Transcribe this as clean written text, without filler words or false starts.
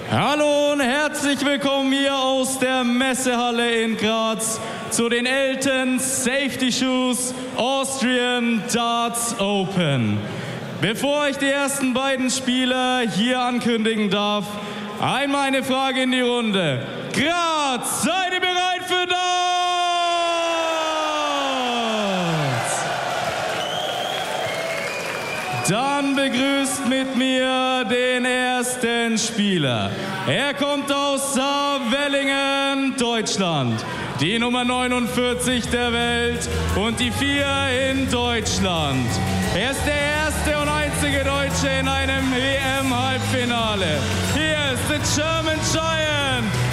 Hallo und herzlich willkommen hier aus der Messehalle in Graz zu den Elten Safety Shoes Austrian Darts Open. Bevor ich die ersten beiden Spieler hier ankündigen darf, einmal eine Frage in die Runde. Graz, seid ihr bereit für Darts? Dann begrüßt mit mir den ersten Spieler. Er kommt aus Saarwellingen, Deutschland. Die Nummer 49 der Welt und die 4 in Deutschland. Er ist der erste und einzige Deutsche in einem WM-Halbfinale. Hier ist the German Giant,